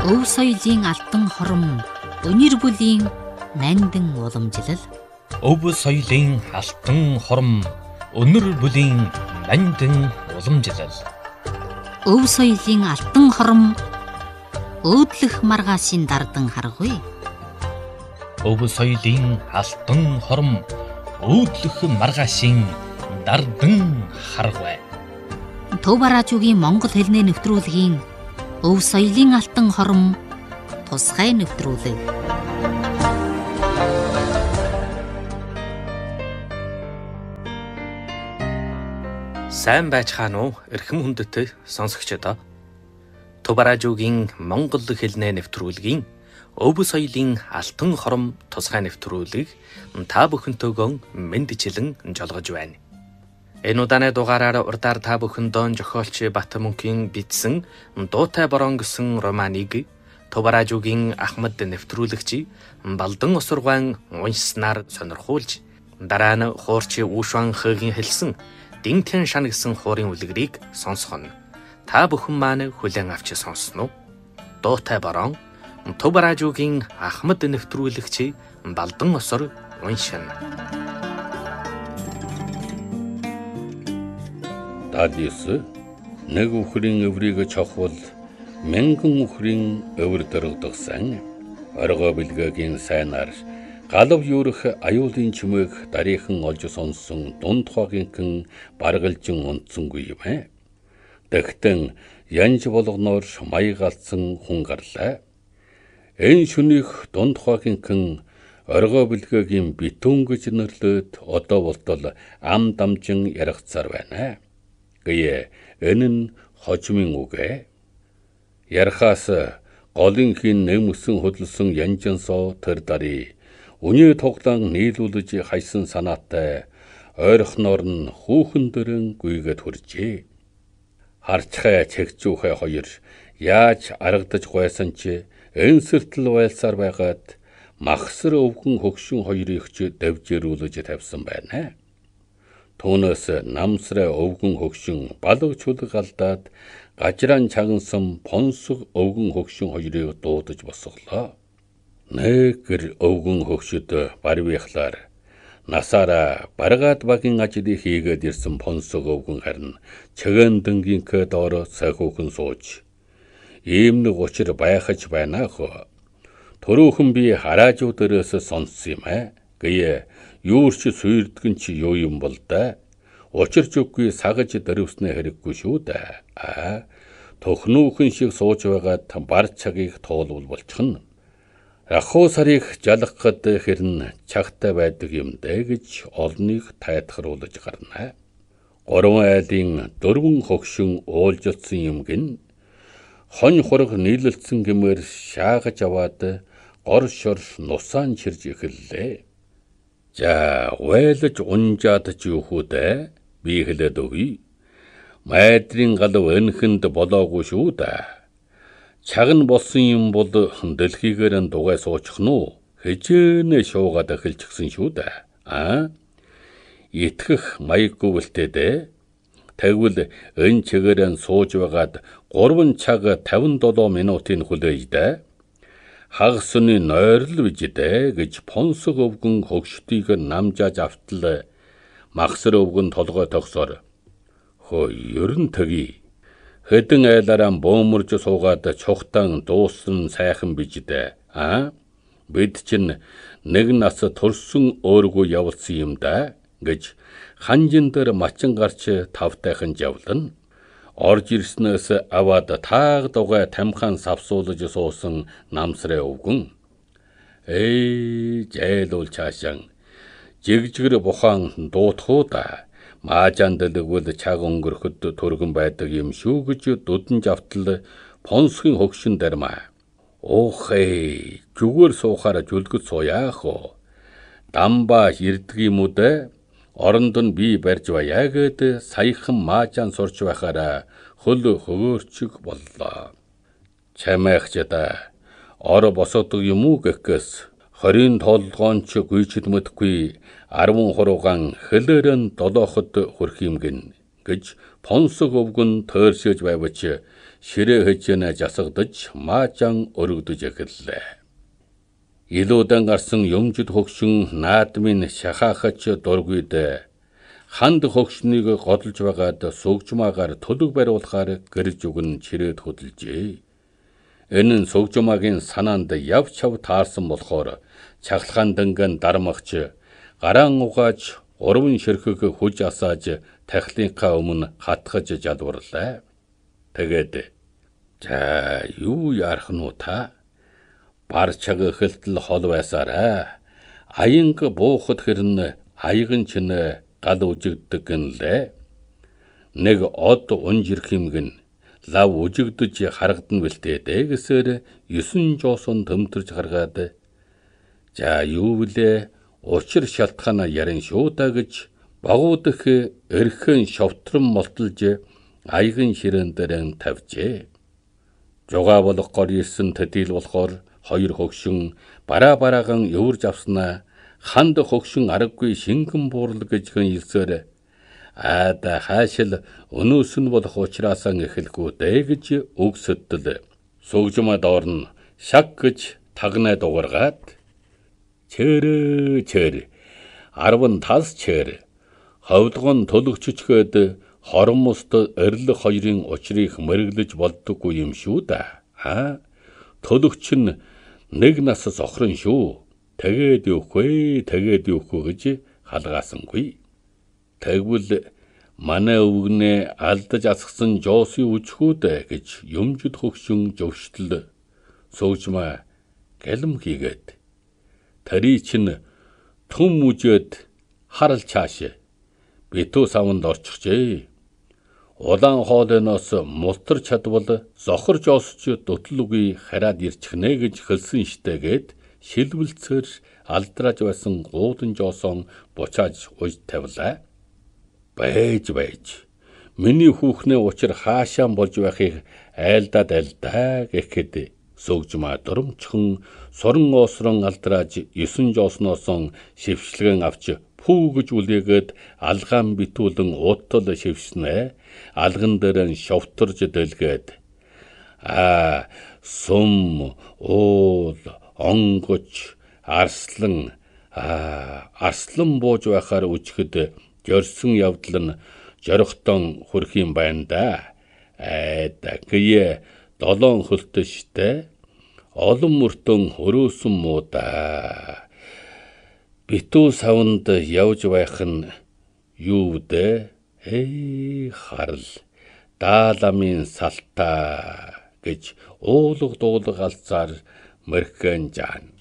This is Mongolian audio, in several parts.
Өв соёлын алтан хором, өнөр бүлийн нандин уламжлал. Өв соёлын алтан хором, өнөр бүлийн нандин уламжлал. Өв соёлын алтан хором, өөдлөх маргаашийн дардан харгуй. Өв соёлын алтан хором, өөдлөх маргаашийн дардан харгуй. Төв бараажуугийн монгол хэлний нэвтрүүлгийн Өв соёлын алтан хором, тусгай нэвтрүүлэг. Сайн байцгаана уу эрхэм хүндэт сонсогчдоо. Төв бараажуугийн монгол хэлний нэвтрүүлгийн Өв соёлын алтан хором тусгай нэвтрүүлэг та бүхэнтэйгөө мэндчилэн жолгож байна. Энэ удааны дугаараар урдаар та бүхэндөө зохиолч Батмөнхийн бичсэн Дуутай борон гэсэн романыг Төв бараажуугийн Ахмад нэвтрүүлэгч Балдан Осургаан уншсанаар сонирхуулж, дараа нь хуурч Ушван Хөгийн хэлсэн Динтэн шан гэсэн хуурын үлгэрийг сонсгоно. Та бүхэн маань хүлээн авч сонсно уу? Дуутай борон Төв бараажуугийн Ахмад нэвтрүүлэгч Балдан Осур уншина. Дадис нэг үхрийн өврийг чохвол мянган үхрийн өвөр дөрөгдсөн. Оргоо бэлгээгийн сайнаар галав юурах аюулын чимээг дарийнхан олж сонсон дунд хогийнхэн баргалжин унтсангүй юм ээ. Тэгтэн янж болгоноор маяг алдсан хүн гарлаа. Энэ шөнийх дунд хогийнхэн оргоо бэлгээгийн битүүн гэж нэрлээд одоо болтол ам дамжин яригцаар байна. Гээ энэ нь хожмын үг ээ. Ярхаас голын хин нэмсэн хөдөлсөн янжансоо тэр дарий үнэ тоглоом нийлүүлж хайсан санаатай ойрхоноор нь хүүхэн дөрөн гүйгээд хүрчээ. Харчхай чэгчүүхэ хоёр яаж аргадаж гойсон ч энсэртэл байлсаар байгаад махсар өвгөн хөгшин хоёрыг ч дэвжирүүлж тавьсан байна. Түүнээс намсраа өвгөн хөгшин балга чулг алдаад гажраан чагансан понсог өвгөн хөгшин хоёрыг дуудаж босголоо. Нэгэр өвгөн хөгшөд барвихлаар насаараа баргаад багийн ажлыг хийгээд ирсэн понсог өвгөн харин чэгэндэнгийн доор сахиухан сууж ийм нэг учир байхаж байна хөө. Төрөөхөн би хараажуу дээрээс сонссон юм аа. Гээ юурч суйрдгэн чи юу юм бол да? Учирч үгүй сагаж дөрвснэ хэрэггүй шүү дээ. Төхнүүхэн шиг сууж байгаад бар цагийг тоолвол болчихно. Рахуу сарыг жалгахад хэрн чагтай байдаг юм дэ гэж олныг тайтгаруулж гарна. Гурван айлын дөрвөн хөгшин уулжсан юм гин хонь хураг нийлэлцэн гэмээр шаагаж аваад гор шорш нусаан чирж эхэллээ. За уйлж унжаад ч юу хүү дээ? Би хэлээд өгье. Майдрын галав энхэнд болоогүй шүү дээ. Чагн болсон юм бол дэлхийгээр нь дугай суучих нь уу? Хижээнэ шуугаад эхэлчихсэн шүү дээ. Итгэх маяггүй бэлтээ дээ. Тэгвэл энэ чигээрэн сууж байгаад 3 цаг 57 минутын хүлээж дээ. Хагас өний нойрл биждэ гэж понсог өвгөн хөгшдгийг намжааж автал махсар өвгөн толгой тогсоор хөө ерөн тгий хэдэн айлаараа бөөмөрж суугаад чухтан дууссан сайхан биждэ. Бид чинь нэг нас төрсөн өөргөө явуулсан юм да гэж ханжин дээр мачин гарч тавтайхан жавлана. Орж ирснээс аваад тааг дугай тамхан савсуулж суусан намсраа өвгөн. Жайлуул чаашаан жигжгэр бухан дуутхуу да. Маажаан дэлгвэл чаг өнгөрөхөд төргөн байдаг юм шүү гэж дүдэн жавтал понсгийн хөгшин дармаа. Зүгээр суухаар жүлгөж сууяах уу. Дамбаа ирдэг юм уу дээ? Оронд нь би барьж баяа гэд саяхан маажаан сурч байхаараа хөл хөгөөрчг боллоо. Чамайхчда ор босоодог юм уу гэхээс 20 толгоонч гүйчд мэдгүй 10 хуруугаан хэлээрэн долооход хүрх юм гин гэж понсог өвгөн тойрсож байвч ширээ хэжэнэ жасагдаж маажан өргөдөж эхэллээ. Илүүдэн гарсан юмжид хөгшин наадмын шахаахач дургүйд ханд хөгшнийг годолж байгаад сүгжмаагаар төлөг бариулахаар гэрж өгн чирээд хөдөлжээ. Энэ нь сүгжмаагийн санаанд яв чав таарсан болохоор чахалгаан данган дармагч гараан угааж урван ширхэг хүж асааж тахлынхаа өмнө хатгаж жалбарлаа. Тэгээд за юу яарах нь та? Бар чаг эхэлтэл хол байсараа. Аянг буухад хэрн аяган чинь гал үжигдэг гэнлээ. Нэг од унжирх юмгэн лав үжигдэж харагдана бэлтээ гэсээр 9 жоосон төмтөрж гаргаад за юу вүлээ учир шалтгаана ярин шүү да гэж багуудах эрхэн шовтрон молтолж аяган ширээн дээр тавьжээ. Жугаа болгохоор ирсэн тэдил болохоор хоёр хөгшин барааган өвөрж авснаа ханд хөгшин аргагүй шингэн буурал гэж гэн хэлсээр да хаашил өнөөс нь болох учраас эхэлгүй дээ гэж өгсөдөл. Сүгжмаа доорн шаг гэж тагнаа дугаргаад чэр 10 тас чэр ховдгон төлөгччгээд хормост эрлэх хоёрын учрыг мэрэглэж болдоггүй юм шүү да. Төлөгч нь нэг нас сохрон шүү. Тэгээд юухгүй гэж халгаасангүй. Тэгвэл манай өвгнээ алдаж асгсан жоосын үжхүүд гэж юмжид хөгшин зөвштөл сүгжмаа гэлэм хийгээд тари чинь түм үжээд харал чааш битүү савнд орчихжээ. Улаан хоолойноос мултар чадвал зохор жоосч дутлугүй хараад ирчихнэ гэж хэлсэн штегээд шилбэлцээр алдрааж байсан гуудан жоосон бучааж уж тавилаа. Байж миний хүүхнээ учир хаашаа болж байхыг айлдаа гэхэд сүгжмаа дурамчхан суран оосрон алдрааж 9 жоосноос шившлэгэн авч пүү гэж үлээгээд алгаан битүүлэн уутал шивснэ. Алган дээр нь шовторж дэлгээд сум уул онгоч арслан бууж байхаар үжихэд жорсон явдал нь жорхтон хүрх юм байна да. Гээ 7 хөлтөй штэ. Олон мөртөн хөрөөсөн муу да. Битүү савнд явж байх нь юу вэ? Харал дааламын салтаа гэж уулга алцаар мэрхэн жаан.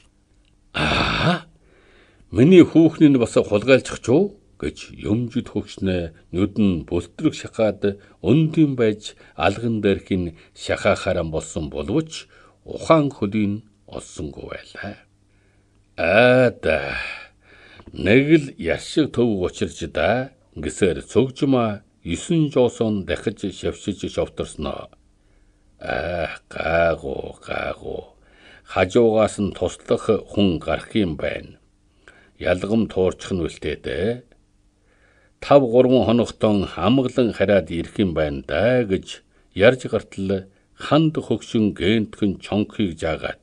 Миний хүүхний нь бас хулгайлчих чуу гэж юмжид хөгшнээ нүдэн бүлтрэг шахаад өндийн байж алган дээрхийн шахаахааран болсон боловч ухаан хөлийн олсонгүй байлаа. Нэг л яшиг төв учирч да гэсээр сүгжмаа 9 жоосон дахиж шавшиж шовторсноо. Гаагу хажуугаас нь туслах хүн гарах юм байна. Ялгам туурчих нь үлдээ дээ. 5-3 хоногтон хамглан хараад ирэх юм байна да гэж ярьж гартал ханд хөгшин гэнтхэн чонхыг жаагаад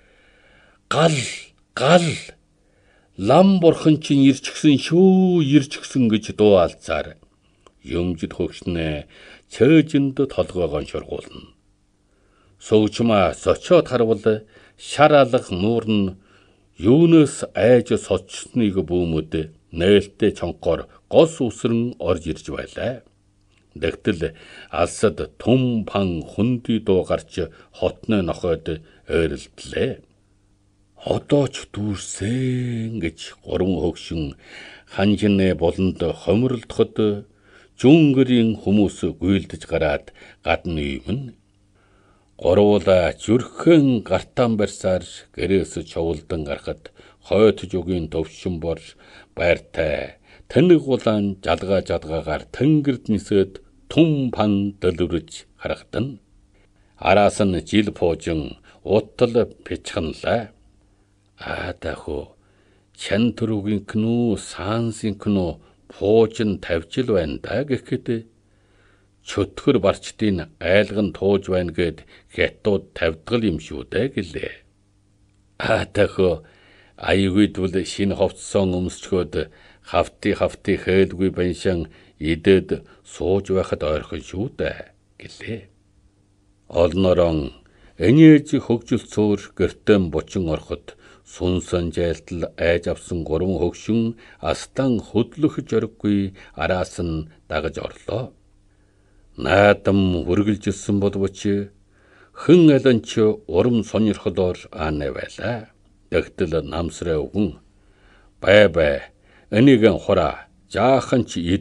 гал лам бурхан чинь ирчихсэн гэж дуу алцаар юмжид хөгшнээ цээжинд толгоогоо шургуулна. Сүгжмаа сочоод харвал шар алга нуур нь юунаас айж сочсныг бүүмөд нээлттэй чонхоор гос үсрэн орж ирж байлаа. Тэгтэл алсад түм пан хүндий дуу гарч хотны нохойд ойрлтлээ. Одоо ч дүүрсэн гэж 3 хөгшин ханжинэ болонд хомролдоход жүнгэрийн хүмүүс гүйлдэж гараад гадна юм. Гурвуулаа зүрхэн гартаан барьсаар гэрээс човлдан гарахад хойт жүгийн төвшин бор байртай тэнэг улаан жадгаагаар тэнгэрд нисээд түм пан дэлвэрж харагдана. Араас нь жил пуужин уттал пичханлаа. Даху чан төрөгийн кнүү саансын кнүү пуужин тавьжил байна да гэхэд чөтгөр барчдын айлган тууж байна гэд хятад тавьдгал юм шүү дээ гэлээ. Тахо аюугүйдвэл шинэ ховцсон өмсчгөөд хавти хээлгүй баншин идэд сууж байхад ойрхон шүү дээ гэлээ. Олнорон энэж хөгжилцөөр гэртэн бочин ороход сунсан жайлтал айж авсан 3 хөгшин астан хөдлөх зориггүй араас нь дагаж орлоо. Наадам хүргэлжилсэн боловч хэн аланч урам сонирхолоор аанай байлаа. Тэгтэл намсраа өгөн бай энийг хураа жаахан ч